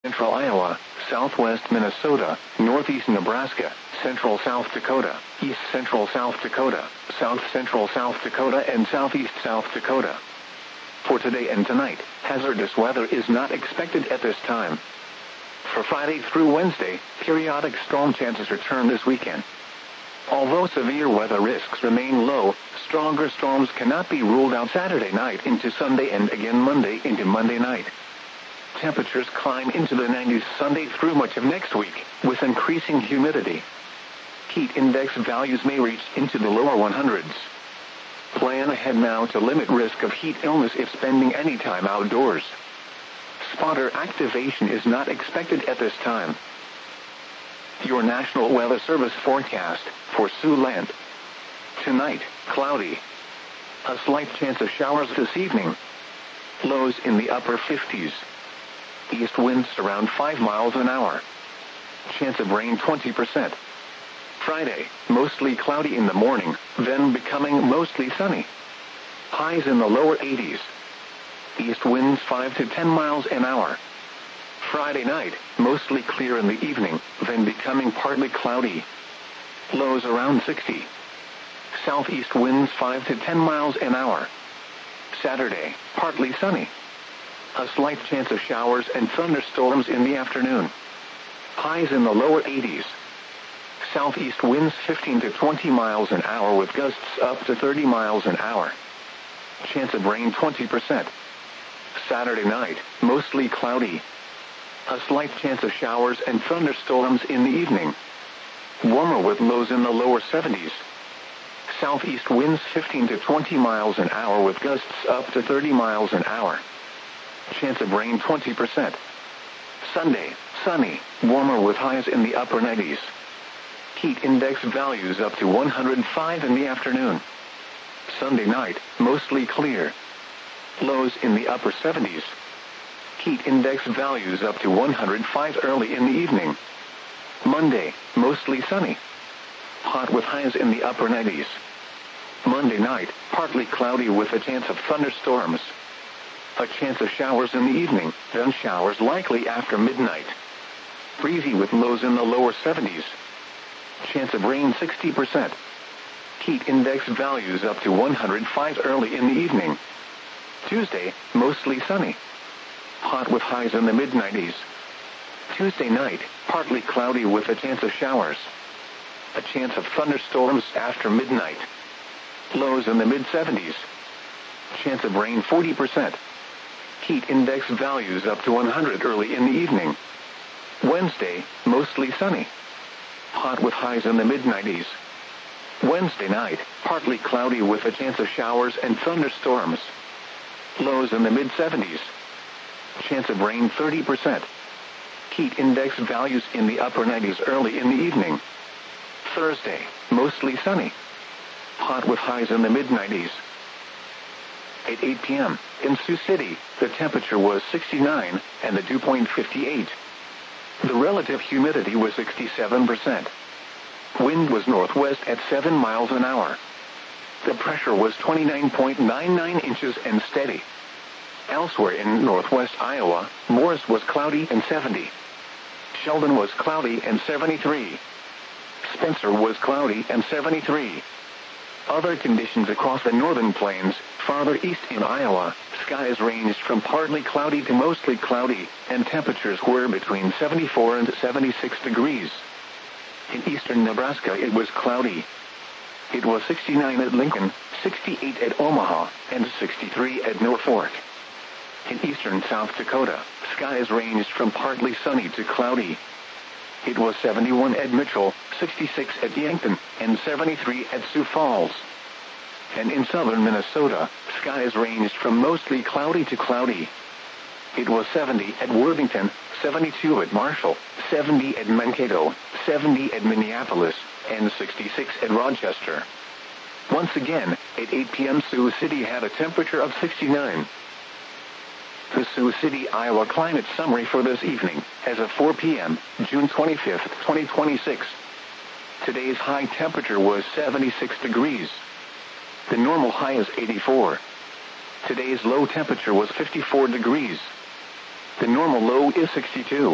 Central Iowa, southwest Minnesota, northeast Nebraska, central South Dakota, east central South Dakota, south central South Dakota, and southeast South Dakota. For today and tonight, hazardous weather is not expected at this time. For Friday through Wednesday, periodic storm chances return this weekend. Although severe weather risks remain low, stronger storms cannot be ruled out Saturday night into Sunday and again Monday into Monday night. Temperatures climb into the 90s Sunday through much of next week, with increasing humidity. Heat index values may reach into the lower 100s. Plan ahead now to limit risk of heat illness if spending any time outdoors. Spotter activation is not expected at this time. Your National Weather Service forecast for Siouxland. Tonight, cloudy. A slight chance of showers this evening. Lows in the upper 50s. East winds around 5 miles an hour. Chance of rain 20%. Friday, mostly cloudy in the morning, then becoming mostly sunny. Highs in the lower 80s. East winds 5 to 10 miles an hour. Friday night, mostly clear in the evening, then becoming partly cloudy. Lows around 60. Southeast winds 5 to 10 miles an hour. Saturday, partly sunny. A slight chance of showers and thunderstorms in the afternoon. Highs in the lower 80s. Southeast winds 15 to 20 miles an hour with gusts up to 30 miles an hour. Chance of rain 20%. Saturday night, mostly cloudy. A slight chance of showers and thunderstorms in the evening. Warmer with lows in the lower 70s. Southeast winds 15 to 20 miles an hour with gusts up to 30 miles an hour. Chance of rain 20%. Sunday, sunny, warmer with highs in the upper 90s. Heat index values up to 105 in the afternoon. Sunday night, mostly clear. Lows in the upper 70s. Heat index values up to 105 early in the evening. Monday, mostly sunny. Hot with highs in the upper 90s. Monday night, partly cloudy with a chance of thunderstorms. A chance of showers in the evening, then showers likely after midnight. Breezy with lows in the lower 70s. Chance of rain 60%. Heat index values up to 105 early in the evening. Tuesday, mostly sunny. Hot with highs in the mid-90s. Tuesday night, partly cloudy with a chance of showers. A chance of thunderstorms after midnight. Lows in the mid-70s. Chance of rain 40%. Heat index values up to 100 early in the evening. Wednesday, mostly sunny. Hot with highs in the mid-90s. Wednesday night, partly cloudy with a chance of showers and thunderstorms. Lows in the mid-70s. Chance of rain 30%. Heat index values in the upper 90s early in the evening. Thursday, mostly sunny. Hot with highs in the mid-90s. At 8 p.m., in Sioux City, the temperature was 69, and the dew point 58. The relative humidity was 67%. Wind was northwest at 7 miles an hour. The pressure was 29.99 inches and steady. Elsewhere in northwest Iowa, Morris was cloudy and 70. Sheldon was cloudy and 73. Spencer was cloudy and 73. Other conditions across the northern plains, farther east in Iowa, skies ranged from partly cloudy to mostly cloudy, and temperatures were between 74 and 76 degrees. In eastern Nebraska it was cloudy. It was 69 at Lincoln, 68 at Omaha, and 63 at Norfolk. In eastern South Dakota, skies ranged from partly sunny to cloudy. It was 71 at Mitchell, 66 at Yankton, and 73 at Sioux Falls. And in southern Minnesota, skies ranged from mostly cloudy to cloudy. It was 70 at Worthington, 72 at Marshall, 70 at Mankato, 70 at Minneapolis, and 66 at Rochester. Once again, at 8 p.m. Sioux City had a temperature of 69. The Sioux City, Iowa climate summary for this evening, as of 4 p.m., June 25, 2026. Today's high temperature was 76 degrees. The normal high is 84. Today's low temperature was 54 degrees. The normal low is 62.